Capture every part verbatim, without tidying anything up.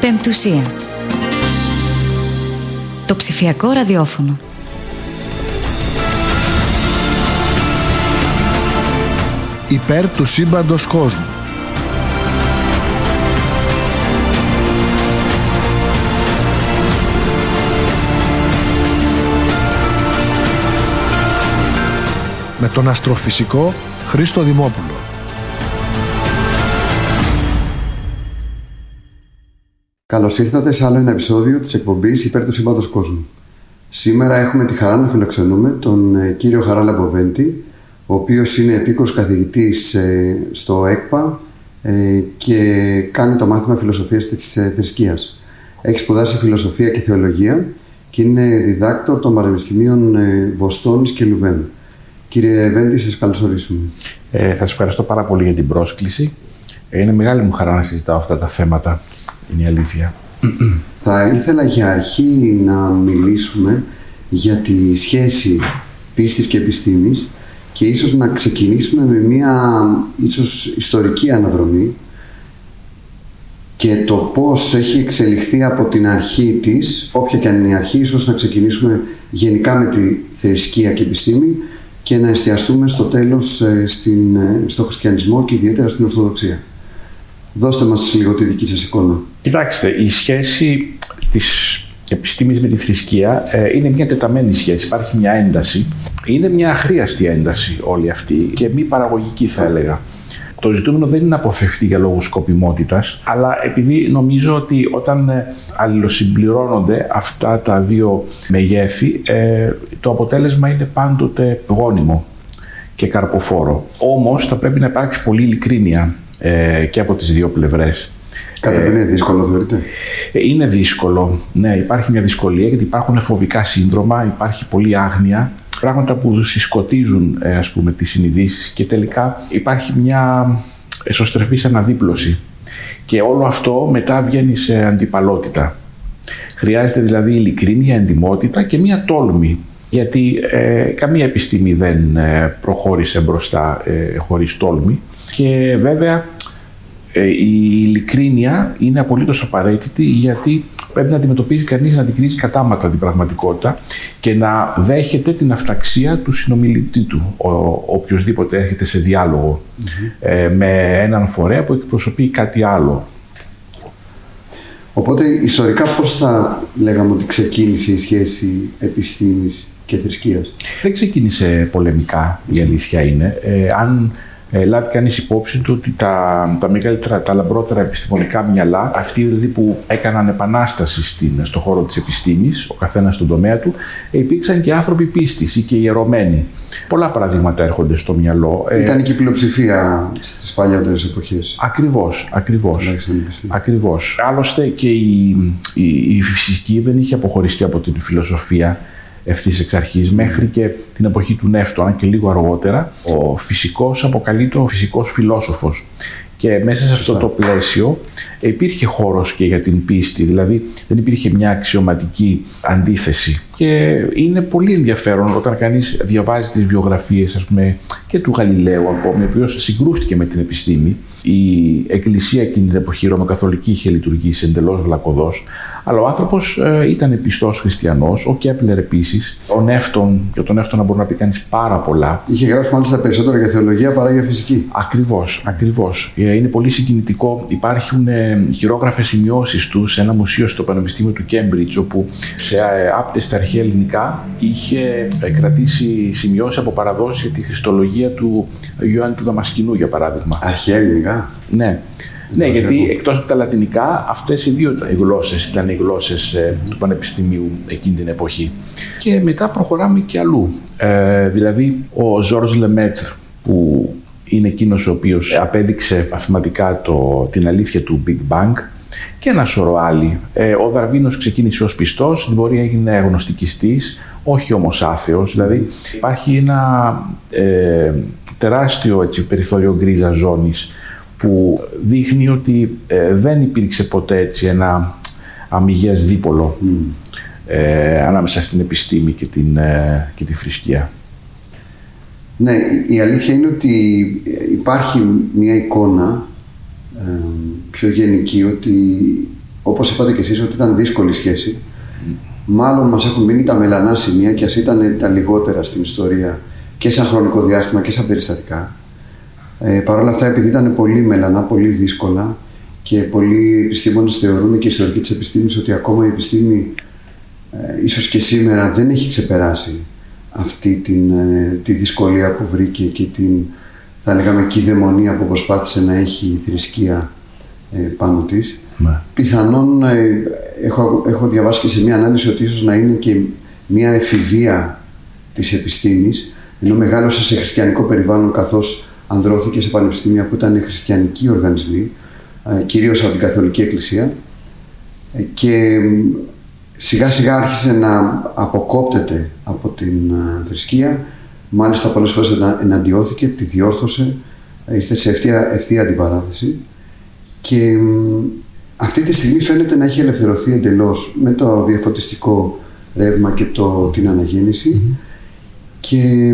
Πεμπτουσία. Το ψηφιακό ραδιόφωνο. Υπέρ του σύμπαντος κόσμου. Με τον αστροφυσικό Χρήστο Δημόπουλο. Καλώς ήρθατε σε άλλο ένα επεισόδιο της εκπομπής Υπέρ του σύμπαντος κόσμου. Σήμερα έχουμε τη χαρά να φιλοξενούμε τον κύριο Χαράλαμπο Λεποβέντη, ο οποίος είναι επίκουρος καθηγητής στο ΕΚΠΑ και κάνει το μάθημα φιλοσοφίας της θρησκείας. Έχει σπουδάσει φιλοσοφία και θεολογία και είναι διδάκτορ των Πανεπιστημίων Βοστόνης και Λουβέν. Κύριε Βέντη, σας καλωσορίσουμε. Ε, σας ευχαριστώ πάρα πολύ για την πρόσκληση. Είναι μεγάλη μου χαρά να συζητάω αυτά τα θέματα. Είναι η αλήθεια. Θα ήθελα για αρχή να μιλήσουμε για τη σχέση πίστης και επιστήμης και ίσως να ξεκινήσουμε με μια ίσως ιστορική αναδρομή και το πώς έχει εξελιχθεί από την αρχή της, όποια και αν είναι η αρχή, ίσως να ξεκινήσουμε γενικά με τη θρησκεία και επιστήμη και να εστιαστούμε στο τέλος στην, στο χριστιανισμό και ιδιαίτερα στην Ορθοδοξία. Δώστε μας λίγο τη δική σας εικόνα. Κοιτάξτε, η σχέση της επιστήμης με τη θρησκεία ε, είναι μια τεταμένη σχέση. Υπάρχει μια ένταση. Είναι μια αχρίαστη ένταση όλη αυτή και μη παραγωγική, θα έλεγα. Το ζητούμενο δεν είναι να αποφευχθεί για λόγους σκοπιμότητας, αλλά επειδή νομίζω ότι όταν ε, αλληλοσυμπληρώνονται αυτά τα δύο μεγέθη, ε, το αποτέλεσμα είναι πάντοτε γόνιμο και καρποφόρο. Όμως θα πρέπει να υπάρξει πολύ ειλικρίνεια ε, και από τις δύο πλευρές. Κάτι που είναι δύσκολο, θεωρείτε? Είναι δύσκολο. Ναι, υπάρχει μια δυσκολία γιατί υπάρχουν φοβικά σύνδρομα, υπάρχει πολλή άγνοια, πράγματα που συσκοτίζουν ας πούμε, τις συνειδήσεις και τελικά υπάρχει μια εσωστρεφής αναδίπλωση. Και όλο αυτό μετά βγαίνει σε αντιπαλότητα. Χρειάζεται δηλαδή ειλικρίνεια, εντιμότητα και μια τόλμη. Γιατί ε, καμία επιστήμη δεν ε, προχώρησε μπροστά ε, χωρίς τόλμη. Και βέβαια η ειλικρίνεια είναι απολύτως απαραίτητη γιατί πρέπει να αντιμετωπίζει κανείς, να αντικρίζει κατάματα την πραγματικότητα και να δέχεται την αυταξία του συνομιλητή του, ο, οποιοσδήποτε έρχεται σε διάλογο mm-hmm. ε, με έναν φορέα που εκπροσωπεί κάτι άλλο. Οπότε ιστορικά πώς θα λέγαμε ότι ξεκίνησε η σχέση επιστήμης και θρησκείας? Δεν ξεκίνησε πολεμικά, η αλήθεια είναι. Ε, αν Ε, λάβει κανείς υπόψη του ότι τα, τα μεγαλύτερα, τα λαμπρότερα επιστημονικά μυαλά, αυτοί δηλαδή που έκαναν επανάσταση στην, στον χώρο της επιστήμης, ο καθένας στον τομέα του, ε, υπήρξαν και άνθρωποι πίστης ή και ιερωμένοι. Πολλά παραδείγματα έρχονται στο μυαλό. Ήταν και η πλειοψηφία στις παλιότερες εποχές. Ακριβώς, ακριβώς. ακριβώς. Άλλωστε και η, η, η φυσική δεν είχε αποχωριστεί από την φιλοσοφία ευθύς εξ αρχής, μέχρι και την εποχή του Νεύτωνα και λίγο αργότερα, ο φυσικός αποκαλείται ο φυσικός φιλόσοφος. Και μέσα σε αυτό το πλαίσιο υπήρχε χώρος και για την πίστη, δηλαδή δεν υπήρχε μια αξιωματική αντίθεση. Και είναι πολύ ενδιαφέρον όταν κανείς διαβάζει τις βιογραφίες, ας πούμε, και του Γαλιλαίου ακόμη, ο οποίος συγκρούστηκε με την επιστήμη. Η Εκκλησία εκείνη την εποχή, η Ρωμαιοκαθολική, είχε λειτουργήσει εντελώς βλακωδώς, αλλά ο άνθρωπος ε, ήταν πιστός χριστιανός, ο Κέπλερ επίσης, ο Νεύτων, για τον Νεύτωνα μπορεί να πει κανείς πάρα πολλά. Είχε γράψει μάλιστα περισσότερο για θεολογία παρά για φυσική. Ακριβώς, ακριβώς. Είναι πολύ συγκινητικό. Υπάρχουν ε, χειρόγραφες σημειώσεις του σε ένα μουσείο στο Πανεπιστήμιο του Κέμπριτζ, όπου σε ε, άπτες στα αρχαία ελληνικά είχε ε, κρατήσει σημειώσεις από παραδόσεις για τη χριστολογία του Ιωάννη του Δαμασκηνού, για παράδειγμα. Αρχαία ελληνικά. Ναι. Ναι, γιατί εκτός από τα λατινικά, αυτές οι δύο γλώσσες ήταν οι γλώσσες ε, του Πανεπιστημίου εκείνη την εποχή. Και μετά προχωράμε και αλλού. Ε, δηλαδή, ο Ζορζ Λεμέτρ, που είναι εκείνος ο οποίος απέδειξε μαθηματικά το, την αλήθεια του Big Bang, και ένα σωρό άλλοι. Ε, ο Δαρβίνος ξεκίνησε ως πιστός, στην πορεία έγινε αγνωστικιστής, όχι όμως άθεος. Δηλαδή, υπάρχει ένα ε, τεράστιο έτσι, περιθώριο γκρίζα ζώνης, που δείχνει ότι ε, δεν υπήρξε ποτέ έτσι ένα αμιγές δίπολο mm. ε, ανάμεσα στην επιστήμη και, την, ε, και τη θρησκεία. Ναι, η αλήθεια είναι ότι υπάρχει μια εικόνα ε, πιο γενική ότι όπως είπατε και εσείς ότι ήταν δύσκολη σχέση, μάλλον μας έχουν μείνει τα μελανά σημεία και ας ήταν τα λιγότερα στην ιστορία και σαν χρονικό διάστημα και σαν περιστατικά. Ε, Παρ' όλα αυτά, επειδή ήταν πολύ μελανά, πολύ δύσκολα και πολλοί επιστήμονες θεωρούν και ιστορικοί της επιστήμης ότι ακόμα η επιστήμη ε, ίσως και σήμερα δεν έχει ξεπεράσει αυτή την, ε, τη δυσκολία που βρήκε και την, θα λέγαμε, κυδαιμονία που προσπάθησε να έχει η θρησκεία ε, πάνω της. Ναι. Πιθανόν ε, έχω, έχω διαβάσει και σε μια ανάλυση ότι ίσως να είναι και μια εφηβεία της επιστήμης, ενώ μεγάλωσε σε χριστιανικό περιβάλλον καθώς ανδρώθηκε σε πανεπιστήμια που ήταν χριστιανικοί οργανισμοί, ε, κυρίως από την Καθολική Εκκλησία, ε, και σιγά σιγά άρχισε να αποκόπτεται από την ε, θρησκεία. Μάλιστα πολλές φορές εναντιώθηκε, τη διόρθωσε, ήρθε σε ευθεία, ευθεία αντιπαράθεση και αυτή τη στιγμή φαίνεται να έχει ελευθερωθεί εντελώς με το διαφωτιστικό ρεύμα και το, την αναγέννηση mm-hmm. και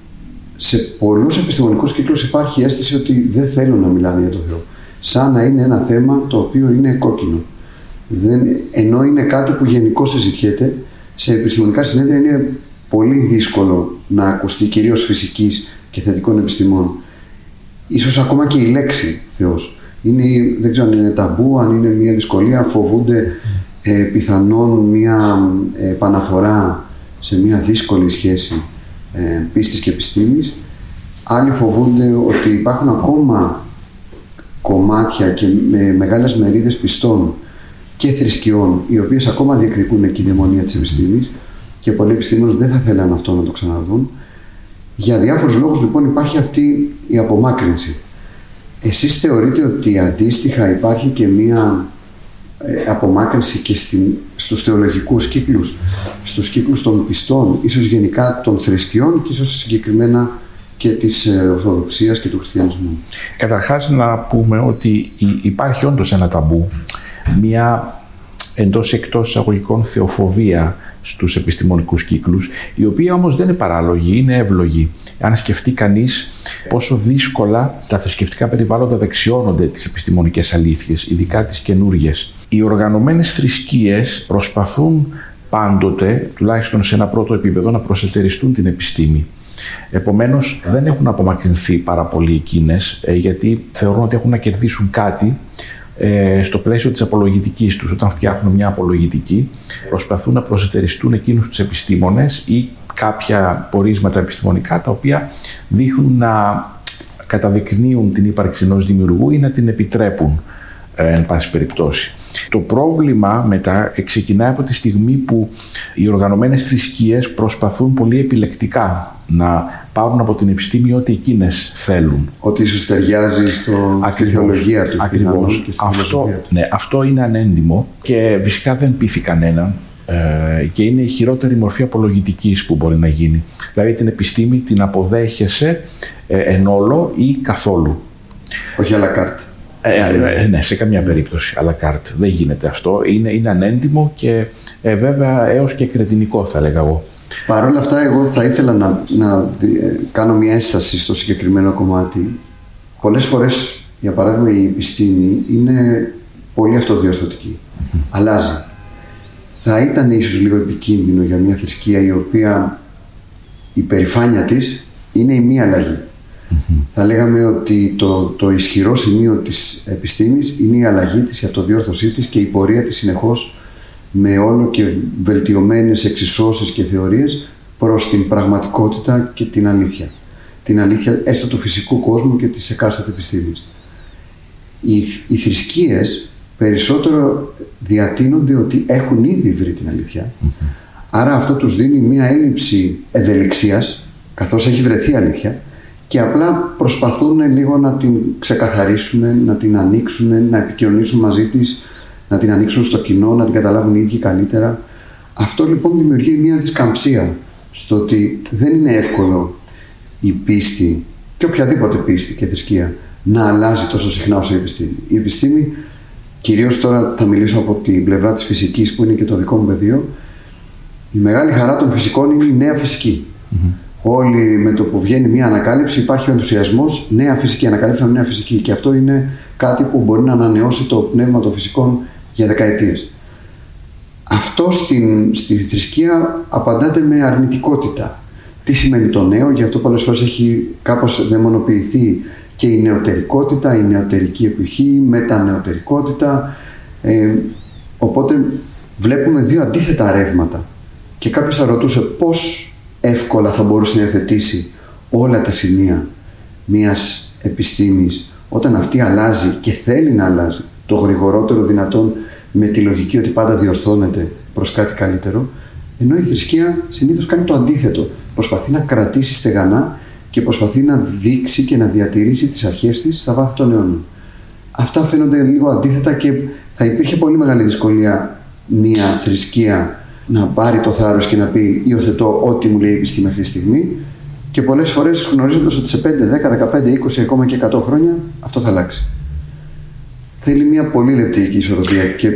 σε πολλούς επιστημονικούς κύκλους υπάρχει αίσθηση ότι δεν θέλουν να μιλάνε για τον Θεό, σαν να είναι ένα θέμα το οποίο είναι κόκκινο. Δεν, ενώ είναι κάτι που γενικώς συζητιέται, σε επιστημονικά συνέδρια είναι πολύ δύσκολο να ακουστεί, κυρίως φυσικής και θετικών επιστημών. Ίσως ακόμα και η λέξη Θεός. Είναι, δεν ξέρω αν είναι ταμπού, αν είναι μια δυσκολία, φοβούνται ε, πιθανόν μια ε, επαναφορά σε μια δύσκολη σχέση ε, πίστης και επιστήμης. Άλλοι φοβούνται ότι υπάρχουν ακόμα κομμάτια και με μεγάλες μερίδες πιστών και θρησκειών, οι οποίες ακόμα διεκδικούν και η δαιμονία της επιστήμης και πολλοί επιστήμονες δεν θα θέλαν αυτό να το ξαναδούν. Για διάφορους λόγους λοιπόν υπάρχει αυτή η απομάκρυνση. Εσείς θεωρείτε ότι αντίστοιχα υπάρχει και μία ε, απομάκρυνση και στην, στους θεολογικούς κύκλους, στους κύκλους των πιστών, ίσως γενικά των θρησκειών και ίσως συγκεκριμένα και της ε, Ορθοδοξίας και του Χριστιανισμού? Καταρχάς να πούμε ότι υπάρχει όντως ένα ταμπού, μία εντός εκτός εισαγωγικών θεοφοβία στους επιστημονικούς κύκλους, η οποία όμως δεν είναι παράλογη, είναι εύλογη. Αν σκεφτεί κανείς πόσο δύσκολα τα θρησκευτικά περιβάλλοντα δεξιώνονται τις επιστημονικές αλήθειες, ειδικά τις καινούργιες. Οι οργανωμένες θρησκείες προσπαθούν πάντοτε, τουλάχιστον σε ένα πρώτο επίπεδο, να προσετεριστούν την επιστήμη. Επομένως, δεν έχουν απομακρυνθεί πάρα πολύ εκείνες, γιατί θεωρούν ότι έχουν να κερδίσουν κάτι στο πλαίσιο της απολογητικής τους. Όταν φτιάχνουν μια απολογητική, προσπαθούν να προσετεριστούν εκείνους τους επιστήμονες ή κάποια πορίσματα επιστημονικά τα οποία δείχνουν να καταδεικνύουν την ύπαρξη ενός δημιουργού ή να την επιτρέπουν, ε, εν πάση περιπτώσει. Το πρόβλημα μετά ξεκινάει από τη στιγμή που οι οργανωμένες θρησκείες προσπαθούν πολύ επιλεκτικά να πάρουν από την επιστήμη ό,τι εκείνες θέλουν. Ότι ίσως ταιριάζει στο, στη θεολογία τους. Ακριβώς. Και στη αυτό, ναι, αυτό είναι ανέντιμο και φυσικά δεν πείθει κανέναν ε, και είναι η χειρότερη μορφή απολογητικής που μπορεί να γίνει. Δηλαδή την επιστήμη την αποδέχεσαι ε, εν όλο ή καθόλου. Όχι à la carte. Ε, ε, ναι, σε καμία περίπτωση à la carte. Δεν γίνεται αυτό. Είναι, είναι ανέντιμο και ε, βέβαια έως και κρετινικό, θα λέγα εγώ. Παρ' όλα αυτά, εγώ θα ήθελα να, να δι, κάνω μια ένσταση στο συγκεκριμένο κομμάτι. Πολλές φορές, για παράδειγμα, η επιστήμη είναι πολύ αυτοδιορθωτική. Mm-hmm. Αλλάζει. Θα ήταν ίσως λίγο επικίνδυνο για μια θρησκεία η οποία η περηφάνεια της είναι η μία αλλαγή. Mm-hmm. Θα λέγαμε ότι το, το ισχυρό σημείο της επιστήμης είναι η αλλαγή της, η αυτοδιόρθωσή της και η πορεία της συνεχώς με όλο και βελτιωμένες εξισώσεις και θεωρίες προς την πραγματικότητα και την αλήθεια. Την αλήθεια έστω του φυσικού κόσμου και της εκάστοτε επιστήμης. Οι, οι θρησκείες περισσότερο διατείνονται ότι έχουν ήδη βρει την αλήθεια, mm-hmm. άρα αυτό τους δίνει μια έλλειψη ευελιξίας, καθώς έχει βρεθεί αλήθεια, και απλά προσπαθούν λίγο να την ξεκαθαρίσουν, να την ανοίξουν, να επικοινωνήσουν μαζί της, να την ανοίξουν στο κοινό, να την καταλάβουν οι ίδιοι καλύτερα. Αυτό λοιπόν δημιουργεί μια δισκαμψία στο ότι δεν είναι εύκολο η πίστη και οποιαδήποτε πίστη και θρησκεία να αλλάζει τόσο συχνά όσο η επιστήμη. Η επιστήμη, κυρίως τώρα θα μιλήσω από την πλευρά της φυσικής που είναι και το δικό μου πεδίο, η μεγάλη χαρά των φυσικών είναι η νέα φυσική. Mm-hmm. Όλοι με το που βγαίνει μια ανακάλυψη υπάρχει ο ενθουσιασμός, νέα φυσική, ανακαλύψαμε νέα φυσική, και αυτό είναι κάτι που μπορεί να ανανεώσει το πνεύμα των φυσικών για δεκαετίες. Αυτό στην, στη θρησκεία απαντάται με αρνητικότητα. Τι σημαίνει το νέο, γι' αυτό πολλές φορές έχει κάπως δαιμονοποιηθεί και η νεωτερικότητα, η νεωτερική εποχή, η μετανεωτερικότητα. Ε, οπότε βλέπουμε δύο αντίθετα ρεύματα. Και κάποιος θα ρωτούσε πώς εύκολα θα μπορούσε να υιοθετήσει όλα τα σημεία μιας επιστήμης όταν αυτή αλλάζει και θέλει να αλλάζει το γρηγορότερο δυνατόν με τη λογική ότι πάντα διορθώνεται προς κάτι καλύτερο, ενώ η θρησκεία συνήθως κάνει το αντίθετο. Προσπαθεί να κρατήσει στεγανά και προσπαθεί να δείξει και να διατηρήσει τις αρχές της στα βάθη των αιώνων. Αυτά φαίνονται λίγο αντίθετα και θα υπήρχε πολύ μεγάλη δυσκολία μια θρησκεία να πάρει το θάρρος και να πει υιοθετώ ό,τι μου λέει η επιστήμη αυτή τη στιγμή, και πολλές φορές γνωρίζοντας ότι σε πέντε, δέκα, δεκαπέντε, είκοσι, ακόμα και εκατό χρόνια αυτό θα αλλάξει. Θέλει μια πολύ λεπτή ισορροπία και...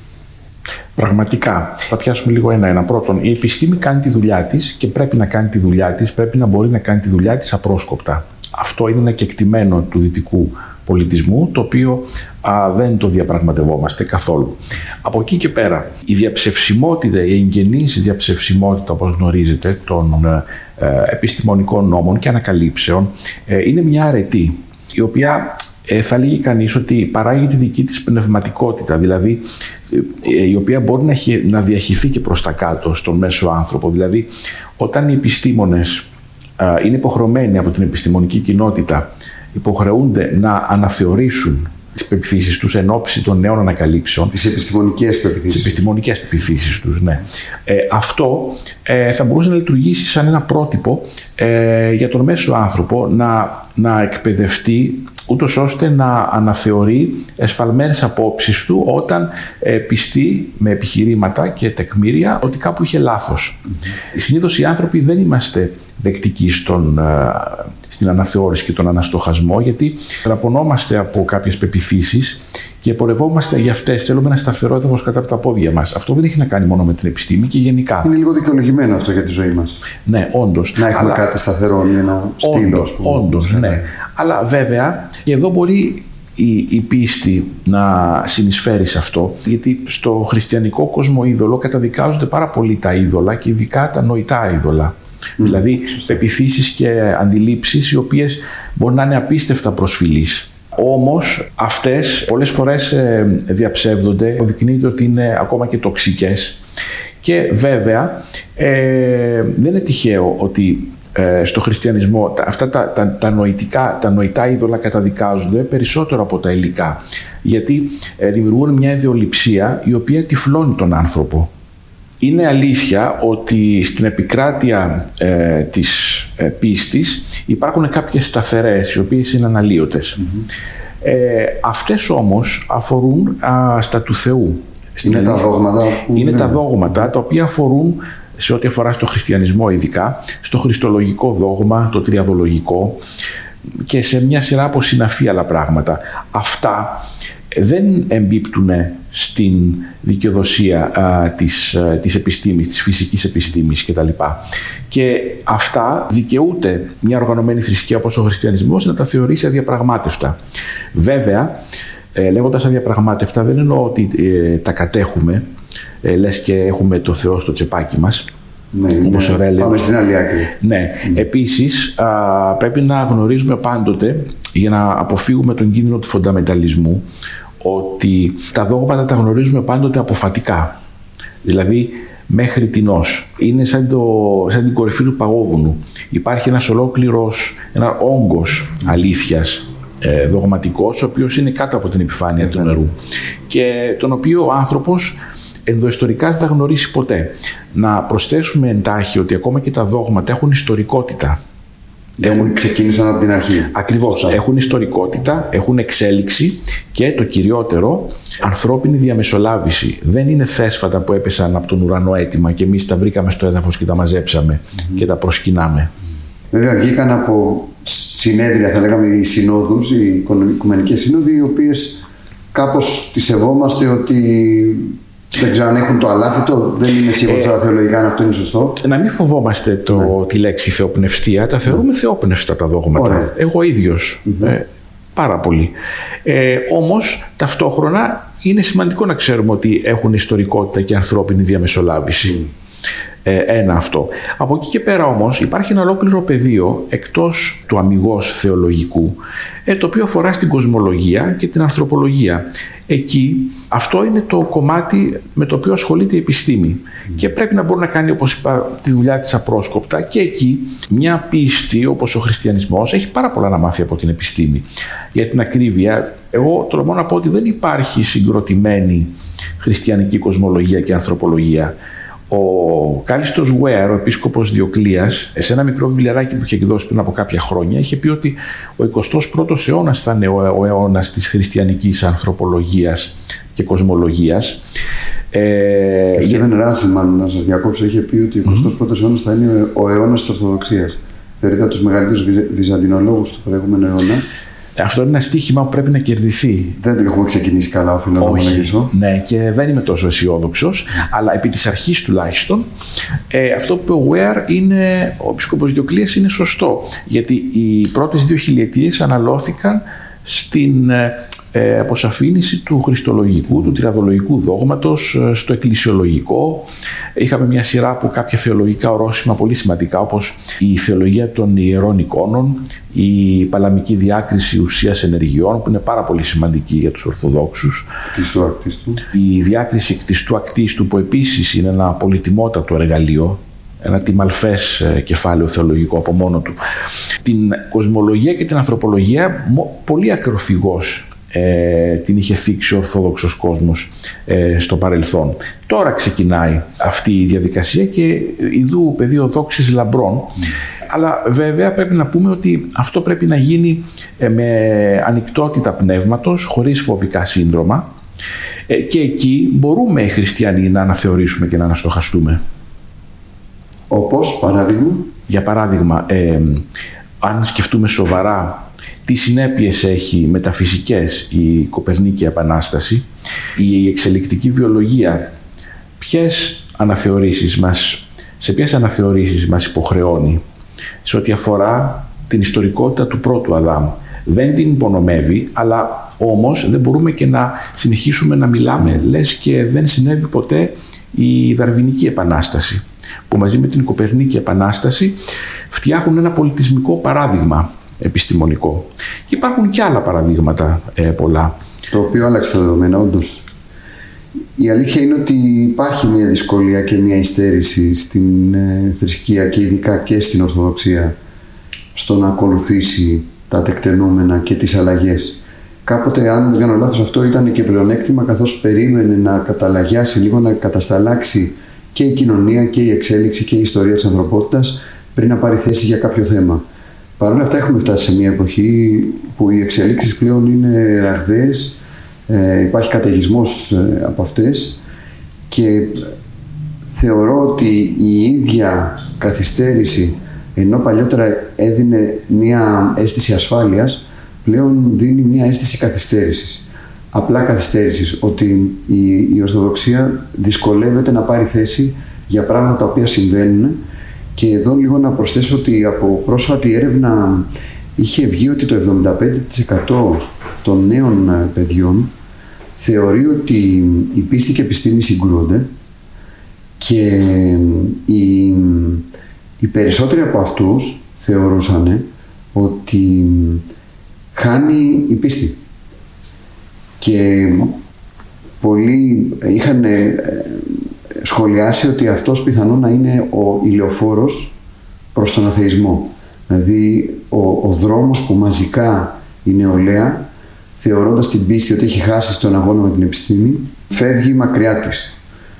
Πραγματικά. Θα πιάσουμε λίγο ένα-ένα. Πρώτον, η επιστήμη κάνει τη δουλειά της και πρέπει να κάνει τη δουλειά της, πρέπει να μπορεί να κάνει τη δουλειά της απρόσκοπτα. Αυτό είναι ένα κεκτημένο του δυτικού πολιτισμού, το οποίο α, δεν το διαπραγματευόμαστε καθόλου. Από εκεί και πέρα, η διαψευσιμότητα, η εγγενής διαψευσιμότητα, όπως γνωρίζετε, των ε, επιστημονικών νόμων και ανακαλύψεων, ε, είναι μια αρετή, η οποία ε, θα λέγει κανείς ότι παράγει τη δική της πνευματικότητα, δηλαδή ε, η οποία μπορεί να, να διαχυθεί και προς τα κάτω στον μέσο άνθρωπο. Δηλαδή, όταν οι επιστήμονες ε, είναι υποχρεωμένοι από την επιστημονική κοινότητα, υποχρεούνται να αναθεωρήσουν τις πεποιθήσεις τους εν ώψη των νέων ανακαλύψεων. Τις επιστημονικές πεποιθήσεις. Τις επιστημονικές πεποιθήσεις τους, ναι. Ε, αυτό ε, θα μπορούσε να λειτουργήσει σαν ένα πρότυπο ε, για τον μέσο άνθρωπο να, να εκπαιδευτεί ούτως ώστε να αναθεωρεί εσφαλμένες απόψεις του όταν ε, πιστεί με επιχειρήματα και τεκμήρια ότι κάπου είχε λάθος. Mm-hmm. Συνήθως οι άνθρωποι δεν είμαστε δεκτικοί στον, στην αναθεώρηση και τον αναστοχασμό, γιατί τραπωνόμαστε από κάποιες πεποιθήσεις και πορευόμαστε για αυτές. Θέλουμε ένα σταθερό έδαφος κάτω από τα πόδια μας. Αυτό δεν έχει να κάνει μόνο με την επιστήμη και γενικά. Είναι λίγο δικαιολογημένο αυτό για τη ζωή μας. Ναι, όντως. Να έχουμε αλλά... κάτι σταθερό, ένα στήλο, ας πούμε. Όντως, ναι. Αλλά βέβαια, και εδώ μπορεί η, η πίστη να συνεισφέρει σε αυτό, γιατί στο χριστιανικό κόσμο είδωλο καταδικάζονται πάρα πολύ τα είδωλα και ειδικά τα νοητά είδωλα. Mm. Δηλαδή, πεποιθήσεις και αντιλήψεις οι οποίες μπορεί να είναι απίστευτα προσφυλείς. Όμως αυτές πολλές φορές ε, διαψεύδονται, αποδεικνύεται ότι είναι ακόμα και τοξικές. Και βέβαια ε, δεν είναι τυχαίο ότι ε, στο χριστιανισμό τα, αυτά τα, τα, τα, νοητικά, τα νοητά είδωλα καταδικάζονται περισσότερο από τα υλικά. Γιατί ε, δημιουργούν μια ιδεολειψία η οποία τυφλώνει τον άνθρωπο. Είναι αλήθεια ότι στην επικράτεια ε, της ε, πίστης υπάρχουν κάποιες σταθερές, οι οποίες είναι αναλύωτες. Mm-hmm. Ε, αυτές όμως αφορούν α, στα του Θεού. Είναι τα δόγματα. Που είναι ναι. τα δόγματα τα οποία αφορούν, σε ό,τι αφορά στο χριστιανισμό ειδικά, στο χριστολογικό δόγμα, το τριαδολογικό και σε μια σειρά από συναφή άλλα πράγματα. Αυτά δεν εμπίπτουν στην δικαιοδοσία α, της, α, της επιστήμης, της φυσικής επιστήμης κτλ. Και αυτά δικαιούται μια οργανωμένη θρησκεία όπως ο χριστιανισμός να τα θεωρήσει αδιαπραγμάτευτα. Βέβαια, ε, λέγοντας αδιαπραγμάτευτα δεν εννοώ ότι ε, τα κατέχουμε, ε, λες και έχουμε το Θεό στο τσεπάκι μας. Ναι, όπως ναι, ωραία πάμε στην άλλη άκρη. Ναι. Mm. Επίσης, α, πρέπει να γνωρίζουμε πάντοτε, για να αποφύγουμε τον κίνδυνο του φονταμενταλισμού, ότι τα δόγματα τα γνωρίζουμε πάντοτε αποφατικά. Δηλαδή, μέχρι τινός. Είναι σαν, το, σαν την κορυφή του παγόβουνου. Υπάρχει ένας ολόκληρος, ένα όγκος αλήθειας ε, δογματικός, ο οποίος είναι κάτω από την επιφάνεια του νερού. Και τον οποίο ο άνθρωπος ενδοϊστορικά δεν θα γνωρίσει ποτέ. Να προσθέσουμε εντάχει ότι ακόμα και τα δόγματα έχουν ιστορικότητα. Δεν έχουν... ξεκίνησαν από την αρχή. Ακριβώς. Σωστά. Έχουν ιστορικότητα, έχουν εξέλιξη και το κυριότερο, ανθρώπινη διαμεσολάβηση. Δεν είναι θέσφατα που έπεσαν από τον ουρανό έτοιμα και εμείς τα βρήκαμε στο έδαφος και τα μαζέψαμε mm-hmm. και τα προσκυνάμε. Βέβαια, βγήκαν από συνέδρια, θα λέγαμε, οι συνόδους, οι οικουμενικές σύνοδοι, οι οποίες κάπως τις σεβόμαστε ότι δεν ξέρω αν έχουν το αλάθητο, δεν είμαι σίγουρος ε, τώρα θεολογικά αν αυτό είναι σωστό. Να μην φοβόμαστε το, ναι. τη λέξη θεοπνευστία, τα θεωρούμε ναι. θεόπνευστα τα δόγματα. Ωραία. Εγώ ίδιος, mm-hmm. ε, πάρα πολύ. Ε, όμως ταυτόχρονα είναι σημαντικό να ξέρουμε ότι έχουν ιστορικότητα και ανθρώπινη διαμεσολάβηση. Ε, ένα αυτό. Από εκεί και πέρα όμως υπάρχει ένα ολόκληρο πεδίο εκτός του αμιγώς θεολογικού, ε, το οποίο αφορά στην κοσμολογία και την ανθρωπολογία. Εκεί αυτό είναι το κομμάτι με το οποίο ασχολείται η επιστήμη mm. και πρέπει να μπορεί να κάνει, όπως είπα, τη δουλειά της απρόσκοπτα, και εκεί μια πίστη όπως ο χριστιανισμός έχει πάρα πολλά να μάθει από την επιστήμη. Για την ακρίβεια, εγώ τολμώ να πω ότι δεν υπάρχει συγκροτημένη χριστιανική κοσμολογία και ανθρωπολογία. Ο Κάλιστος Γουέρ, ο επίσκοπος Διοκλείας, σε ένα μικρό βιβλιαράκι που είχε εκδώσει πριν από κάποια χρόνια, είχε πει ότι ο εικοστός πρώτος αιώνας θα είναι ο αιώνας της χριστιανικής ανθρωπολογίας και κοσμολογίας. Ε, ο Στίβεν Ράσιμαν, να σας διακόψω, είχε πει ότι ο εικοστός πρώτος αιώνας θα είναι ο αιώνας της Ορθοδοξίας. Θεωρείται από τους μεγαλύτερους βυζαντινολόγους του προηγούμενου αιώνα. Αυτό είναι ένα στοίχημα που πρέπει να κερδιθεί. Δεν το έχουμε ξεκινήσει καλά, οφείλω να ομολογήσω. Ναι, και δεν είμαι τόσο αισιόδοξος, αλλά επί της αρχής τουλάχιστον, ε, αυτό που είπε ο Ware, είναι, ο επίσκοπος Διοκλείας, είναι σωστό. Γιατί οι πρώτες δύο χιλιετίες αναλώθηκαν στην ε, αποσαφήνιση του χριστολογικού, του τριαδολογικού δόγματος, στο εκκλησιολογικό. Είχαμε μια σειρά από κάποια θεολογικά ορόσημα πολύ σημαντικά, όπως η θεολογία των ιερών εικόνων, η παλαμική διάκριση ουσίας ενεργειών, που είναι πάρα πολύ σημαντική για τους Ορθοδόξους. Κτιστού ακτίστου. Η διάκριση κτιστού ακτίστου, που επίσης είναι ένα πολυτιμότατο εργαλείο, ένα τιμαλφές κεφάλαιο θεολογικό από μόνο του. Την κοσμολογία και την ανθρωπολογία πολύ ακροφυγώς ε, την είχε θίξει ο Ορθόδοξος κόσμος ε, στο παρελθόν. Τώρα ξεκινάει αυτή η διαδικασία και ιδού πεδίο δόξης λαμπρών. Mm. Αλλά βέβαια πρέπει να πούμε ότι αυτό πρέπει να γίνει ε, με ανοιχτότητα πνεύματος, χωρίς φοβικά σύνδρομα, ε, και εκεί μπορούμε οι χριστιανοί να αναθεωρήσουμε και να αναστοχαστούμε. Όπως, παράδειγμα? Για παράδειγμα, ε, αν σκεφτούμε σοβαρά τι συνέπειες έχει μεταφυσικές η Κοπερνίκη Επανάσταση, η εξελικτική βιολογία, ποιες αναθεωρήσεις μας, σε ποιες αναθεωρήσεις μας υποχρεώνει σε ό,τι αφορά την ιστορικότητα του πρώτου Αδάμ. Δεν την υπονομεύει, αλλά όμως δεν μπορούμε και να συνεχίσουμε να μιλάμε λες και δεν συνέβη ποτέ η Δαρβινική Επανάσταση, που μαζί με την Κοπερνίκη Επανάσταση φτιάχνουν ένα πολιτισμικό παράδειγμα επιστημονικό. Και υπάρχουν και άλλα παραδείγματα ε, πολλά. Το οποίο άλλαξε τα δεδομένα, όντως. Η αλήθεια είναι ότι υπάρχει μια δυσκολία και μια υστέρηση στην ε, θρησκεία και ειδικά και στην Ορθοδοξία στο να ακολουθήσει τα τεκτενόμενα και τις αλλαγές. Κάποτε, αν δεν κάνω λάθος, αυτό ήταν και πλεονέκτημα, καθώς περίμενε να καταλαγιάσει λίγο, να κατασταλάξει και η κοινωνία και η εξέλιξη και η ιστορία της ανθρωπότητας πριν να πάρει θέση για κάποιο θέμα. Παρ' όλα αυτά έχουμε φτάσει σε μια εποχή που οι εξελίξεις πλέον είναι ραγδαίες, ε, υπάρχει καταιγισμός ε, από αυτές, και θεωρώ ότι η ίδια καθυστέρηση, ενώ παλιότερα έδινε μια αίσθηση ασφάλειας, πλέον δίνει μια αίσθηση καθυστέρησης. Απλά καθυστέρησης, ότι η, η Ορθοδοξία δυσκολεύεται να πάρει θέση για πράγματα τα οποία συμβαίνουν. Και εδώ λίγο να προσθέσω ότι από πρόσφατη έρευνα είχε βγει ότι το εβδομήντα πέντε τοις εκατό των νέων παιδιών θεωρεί ότι η πίστη και η επιστήμη συγκρούονται, και οι, οι περισσότεροι από αυτούς θεωρούσαν ότι χάνει η πίστη. Και πολλοί είχαν σχολιάσει ότι αυτός πιθανόν να είναι ο ηλεοφόρος προς τον αθεϊσμό. Δηλαδή ο, ο δρόμος που μαζικά η νεολαία, θεωρώντας την πίστη ότι έχει χάσει στον αγώνα με την επιστήμη, φεύγει μακριά της.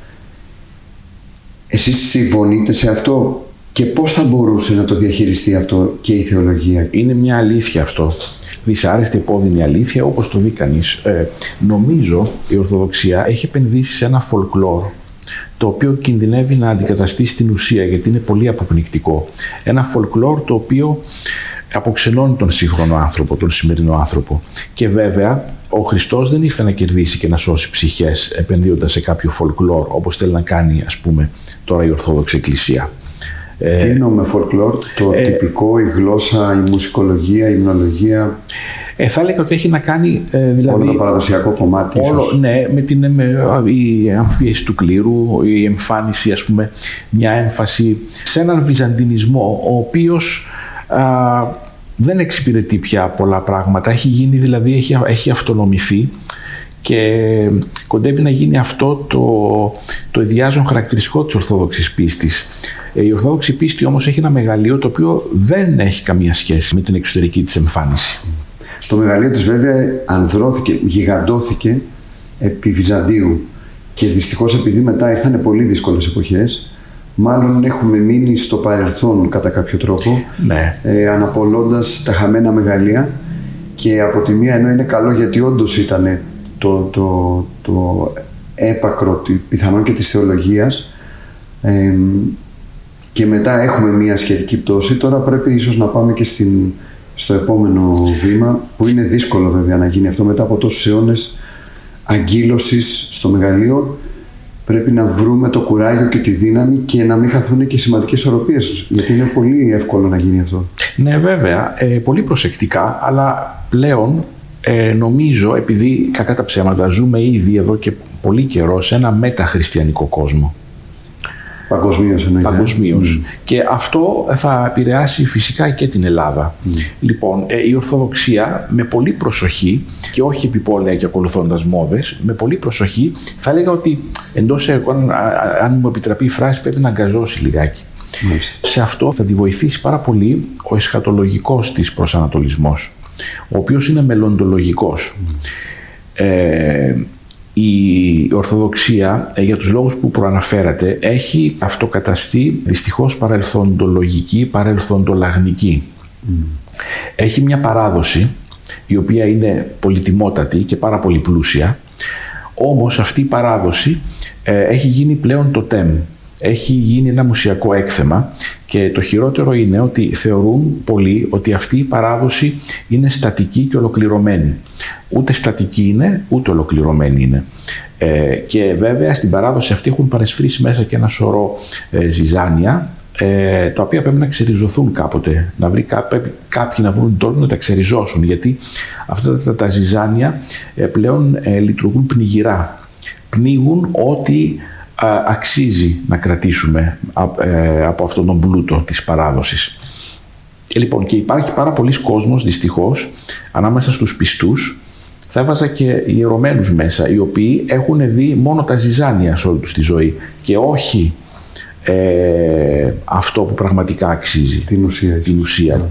Εσείς συμφωνείτε σε αυτό, και πώς θα μπορούσε να το διαχειριστεί αυτό και η θεολογία? Είναι μια αλήθεια αυτό. Δυσάρεστη, επώδυνη αλήθεια, όπως το δει κανείς. Ε, νομίζω η Ορθοδοξία έχει επενδύσει σε ένα folklore, το οποίο κινδυνεύει να αντικαταστήσει την ουσία, γιατί είναι πολύ αποπνικτικό. Ένα folklore το οποίο αποξενώνει τον σύγχρονο άνθρωπο, τον σημερινό άνθρωπο. Και βέβαια, ο Χριστός δεν ήρθε να κερδίσει και να σώσει ψυχές επενδύοντας σε κάποιο folklore, όπως θέλει να κάνει, ας πούμε, τώρα η Ορθόδοξη Εκκλησία. Τι εννοούμε folklore? Το ε, τυπικό, η γλώσσα, η μουσικολογία, η υμνολογία? Ε, θα έλεγα ότι έχει να κάνει ε, δηλαδή, όλο το παραδοσιακό κομμάτι. Όλο, ναι, με την με, η αμφίεση του κλήρου, η εμφάνιση, ας πούμε, μια έμφαση σε έναν βυζαντινισμό, ο οποίος α, δεν εξυπηρετεί πια πολλά πράγματα. Έχει γίνει, δηλαδή, έχει, έχει αυτονομηθεί και κοντεύει να γίνει αυτό το, το ιδιάζον χαρακτηριστικό της Ορθόδοξης πίστης. Η Ορθόδοξη πίστη όμως έχει ένα μεγαλείο το οποίο δεν έχει καμία σχέση με την εξωτερική της εμφάνιση. Το μεγαλείο της βέβαια ανδρώθηκε, γιγαντώθηκε επί Βυζαντίου και δυστυχώς επειδή μετά ήρθαν πολύ δύσκολες εποχές, μάλλον έχουμε μείνει στο παρελθόν κατά κάποιο τρόπο, ναι. ε, αναπολώντας τα χαμένα μεγαλεία, και από τη μία ενώ είναι καλό γιατί όντως ήταν το, το, το έπακρο πιθανόν και της θεολογίας, ε, και μετά έχουμε μια σχετική πτώση, τώρα πρέπει ίσως να πάμε και στην, στο επόμενο βήμα, που είναι δύσκολο βέβαια να γίνει αυτό μετά από τόσους αιώνες αγκύλωσης στο μεγαλείο. Πρέπει να βρούμε το κουράγιο και τη δύναμη και να μην χαθούν και σημαντικές ισορροπίες, γιατί είναι πολύ εύκολο να γίνει αυτό. Ναι, βέβαια, ε, πολύ προσεκτικά, αλλά πλέον ε, νομίζω, επειδή κακά τα ψέματα ζούμε ήδη εδώ και πολύ καιρό σε ένα μεταχριστιανικό κόσμο. Παγκοσμίως εννοείται. Παγκοσμίως. Mm. Και αυτό θα επηρεάσει φυσικά και την Ελλάδα. Mm. Λοιπόν, η Ορθοδοξία με πολύ προσοχή, και όχι επιπόλαια και ακολουθώντας μόδες, με πολύ προσοχή θα έλεγα ότι εντός εικόνων, αν μου επιτραπεί η φράση, πρέπει να αγκαζώσει λιγάκι. Mm. Σε αυτό θα τη βοηθήσει πάρα πολύ ο εσχατολογικός της προσανατολισμός, ο οποίος είναι μελλοντολογικός. Mm. Ε, Η Ορθοδοξία, για τους λόγους που προαναφέρατε, έχει αυτοκαταστεί δυστυχώς παρελθοντολογική, παρελθοντολαγνική. Mm. Έχει μια παράδοση η οποία είναι πολυτιμότατη και πάρα πολύ πλούσια, όμως αυτή η παράδοση ε, έχει γίνει πλέον το τεμ. Έχει γίνει ένα μουσιακό έκθεμα και το χειρότερο είναι ότι θεωρούν πολλοί ότι αυτή η παράδοση είναι στατική και ολοκληρωμένη. Ούτε στατική είναι, ούτε ολοκληρωμένη είναι. Ε, και βέβαια στην παράδοση αυτή έχουν παρεσφρήσει μέσα και ένα σωρό ε, ζυζάνια, ε, τα οποία πρέπει να ξεριζωθούν κάποτε. Να βρει κά, πρέπει κάποιοι να βρουν τόλμη να τα ξεριζώσουν, γιατί αυτά τα, τα ζυζάνια ε, πλέον ε, λειτουργούν πνιγυρά. Πνίγουν ό,τι αξίζει να κρατήσουμε από αυτόν τον πλούτο της παράδοσης. Και λοιπόν, και υπάρχει πάρα πολλοί κόσμος, δυστυχώς, ανάμεσα στους πιστούς, θα έβαζα και ιερωμένους μέσα, οι οποίοι έχουν δει μόνο τα ζυζάνια σε όλη τους τη ζωή και όχι ε, αυτό που πραγματικά αξίζει, την ουσία. Την ουσία.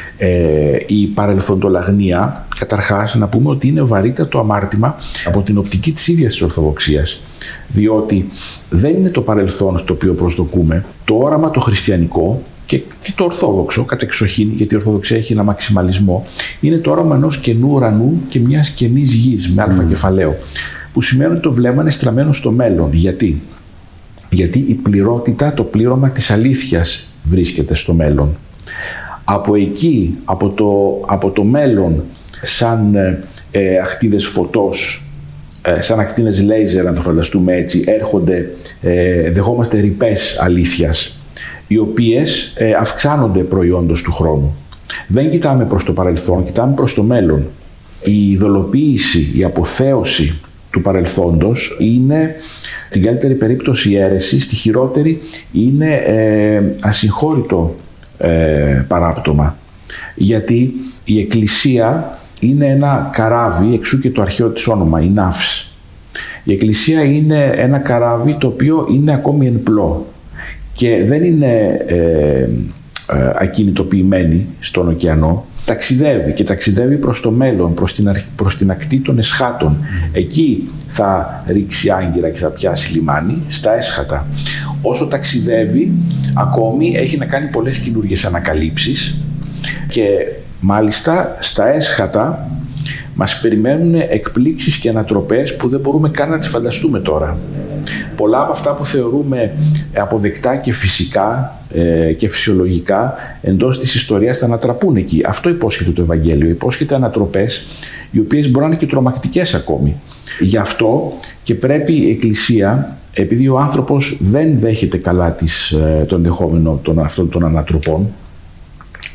Ε, η παρελθοντολαγνία, καταρχάς να πούμε ότι είναι βαρύτατο αμάρτημα από την οπτική της ίδιας της Ορθοδοξίας, διότι δεν είναι το παρελθόν στο οποίο προσδοκούμε, το όραμα το χριστιανικό και, και το ορθόδοξο κατεξοχήν, γιατί η Ορθοδοξία έχει ένα μαξιμαλισμό, είναι το όραμα ενός καινού ουρανού και μιας καινής γης με αλφα κεφαλαίο, που σημαίνει ότι το βλέμμα είναι στραμμένο στο μέλλον. Γιατί? Γιατί η πληρότητα, το πλήρωμα της αλήθειας βρίσκεται στο μέλλον. Από εκεί, από το, από το μέλλον, σαν ε, αχτίδες φωτός, ε, σαν ακτίνες λέιζερ, να το φανταστούμε έτσι, έρχονται, ε, δεχόμαστε ρηπές αλήθειας, οι οποίες ε, αυξάνονται προϊόντος του χρόνου. Δεν κοιτάμε προς το παρελθόν, κοιτάμε προς το μέλλον. Η ειδωλοποίηση, η αποθέωση του παρελθόντος είναι, στην καλύτερη περίπτωση, η αίρεση, στη χειρότερη είναι ε, ασυγχώρητο Ε, παράπτωμα, γιατί η Εκκλησία είναι ένα καράβι, εξού και το αρχαίο της όνομα, η ναύς. Η Εκκλησία είναι ένα καράβι το οποίο είναι ακόμη εν πλώ και δεν είναι ε, ε, ακινητοποιημένη στον ωκεανό, ταξιδεύει και ταξιδεύει προς το μέλλον, προς την, προς την ακτή των εσχάτων. Εκεί θα ρίξει άγκυρα και θα πιάσει λιμάνι, στα έσχατα. Όσο ταξιδεύει, ακόμη έχει να κάνει πολλές καινούργιες ανακαλύψεις και μάλιστα στα έσχατα μας περιμένουν εκπλήξεις και ανατροπές που δεν μπορούμε καν να τις φανταστούμε τώρα. Πολλά από αυτά που θεωρούμε αποδεκτά και φυσικά ε, και φυσιολογικά εντός της ιστορίας θα ανατραπούν εκεί. Αυτό υπόσχεται το Ευαγγέλιο. Υπόσχεται ανατροπές οι οποίες μπορεί να είναι και τρομακτικές ακόμη. Γι' αυτό και πρέπει η Εκκλησία, επειδή ο άνθρωπος δεν δέχεται καλά τις, το ενδεχόμενο των αυτών των ανατροπών,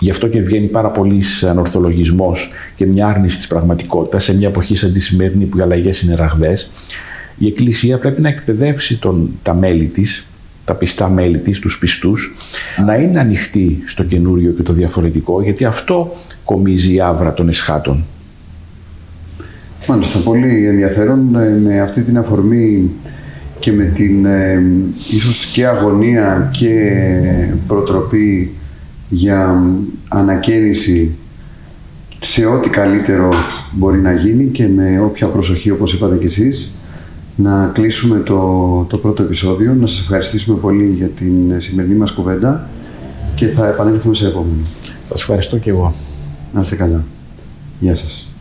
Γι' αυτό και βγαίνει πάρα πολύ ανορθολογισμός και μια άρνηση της πραγματικότητας σε μια εποχή σαν τη σημερινή που οι αλλαγές είναι ραγδαίες. Η Εκκλησία πρέπει να εκπαιδεύσει τον, τα μέλη της, τα πιστά μέλη της, τους πιστούς, να είναι ανοιχτοί στο καινούριο και το διαφορετικό, γιατί αυτό κομίζει η άβρα των εσχάτων. Μάλιστα, πολύ ενδιαφέρον. Με αυτή την αφορμή και με την ε, ίσως και αγωνία και προτροπή για ανακαίνιση σε ό,τι καλύτερο μπορεί να γίνει και με όποια προσοχή, όπως είπατε κι εσείς, να κλείσουμε το, το πρώτο επεισόδιο. Να σας ευχαριστήσουμε πολύ για την σημερινή μας κουβέντα και θα επανέλθουμε σε επόμενο. Σας ευχαριστώ και εγώ. Να είστε καλά. Γεια σας.